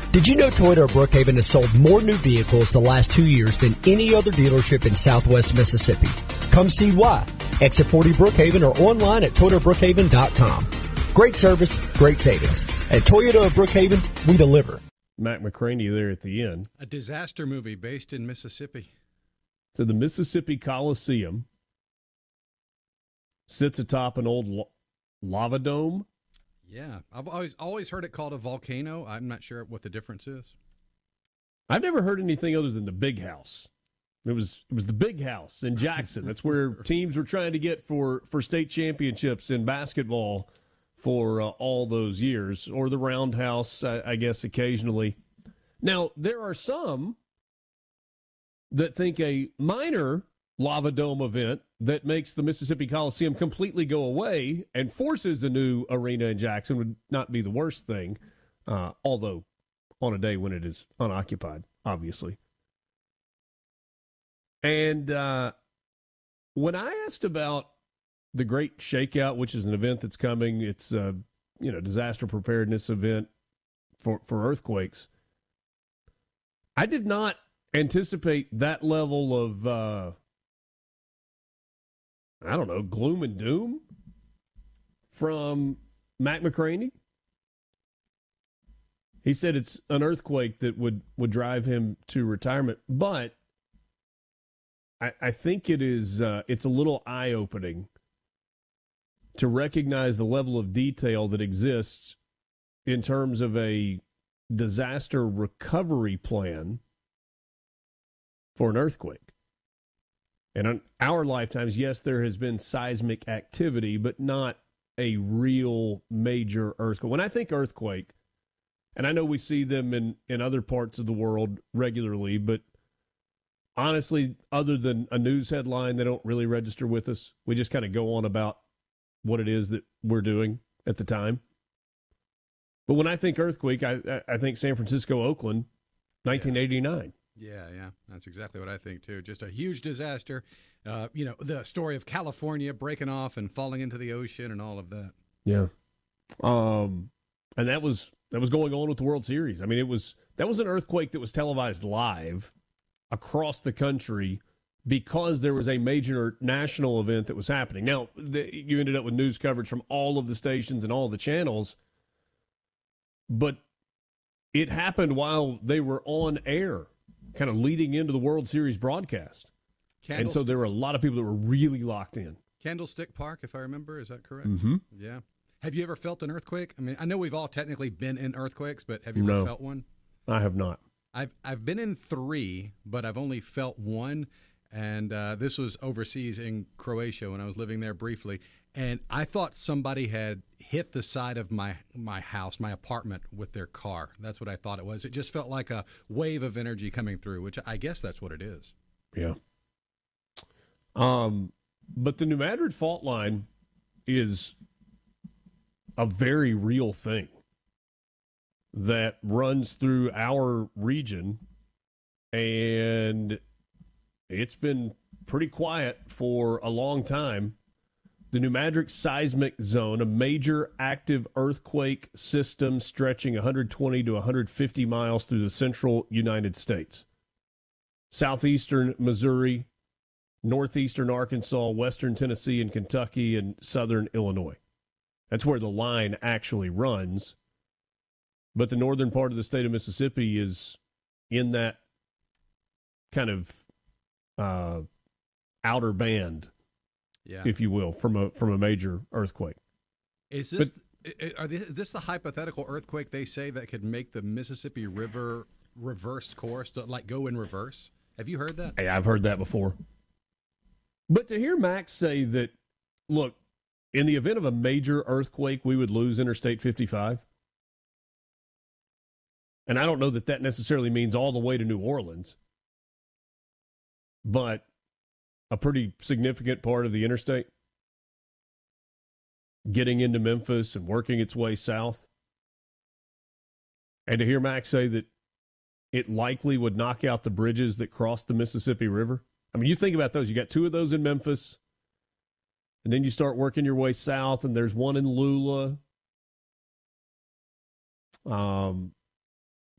Did you know Toyota of Brookhaven has sold more new vehicles the last 2 years than any other dealership in Southwest Mississippi? Come see why. Exit 40 Brookhaven or online at ToyotaBrookhaven.com. Great service, great savings. At Toyota of Brookhaven, we deliver. Mac McCraney there at the end. A disaster movie based in Mississippi. So the Mississippi Coliseum sits atop an old lava dome. Yeah, I've always heard it called a volcano. I'm not sure what the difference is. I've never heard anything other than the Big House. It was the Big House in Jackson. That's where teams were trying to get for state championships in basketball for all those years, or the Roundhouse, I guess, occasionally. Now, there are some that think a minor lava dome event that makes the Mississippi Coliseum completely go away and forces a new arena in Jackson would not be the worst thing, although on a day when it is unoccupied, obviously. And when I asked about the Great Shakeout, which is an event that's coming, it's a disaster preparedness event for earthquakes, I did not anticipate that level of gloom and doom from Mac McCraney. He said it's an earthquake that would drive him to retirement, but I think it's a little eye-opening to recognize the level of detail that exists in terms of a disaster recovery plan for an earthquake. And in our lifetimes, yes, there has been seismic activity, but not a real major earthquake. When I think earthquake, and I know we see them in other parts of the world regularly, but honestly, other than a news headline, they don't really register with us. We just kind of go on about what it is that we're doing at the time. But when I think earthquake, I think San Francisco, Oakland, 1989. Yeah, that's exactly what I think, too. Just a huge disaster. The story of California breaking off and falling into the ocean and all of that. Yeah. And that was going on with the World Series. I mean, that was an earthquake that was televised live across the country because there was a major national event that was happening. Now, you ended up with news coverage from all of the stations and all the channels, but it happened while they were on air, kind of leading into the World Series broadcast. And so there were a lot of people that were really locked in. Candlestick Park, if I remember, is that correct? Mm-hmm. Yeah. Have you ever felt an earthquake? I mean, I know we've all technically been in earthquakes, but have you ever felt one? I have not. I've been in 3, but I've only felt one, and this was overseas in Croatia when I was living there briefly, and I thought somebody had hit the side of my house, my apartment, with their car. That's what I thought it was. It just felt like a wave of energy coming through, which I guess that's what it is. Yeah. But the New Madrid fault line is a very real thing that runs through our region, and it's been pretty quiet for a long time. The New Madrid seismic zone, a major active earthquake system stretching 120 to 150 miles through the central United States. Southeastern Missouri, northeastern Arkansas, western Tennessee and Kentucky, and southern Illinois. That's where the line actually runs. But the northern part of the state of Mississippi is in that kind of outer band, if you will, from a major earthquake. Is this this the hypothetical earthquake they say that could make the Mississippi River reverse course, like go in reverse? Have you heard that? Hey, I've heard that before. But to hear Max say that, look, in the event of a major earthquake, we would lose Interstate 55. And I don't know that necessarily means all the way to New Orleans, but a pretty significant part of the interstate getting into Memphis and working its way south. And to hear Max say that it likely would knock out the bridges that cross the Mississippi River. I mean, you think about those. You got 2 of those in Memphis, and then you start working your way south, and there's one in Lula.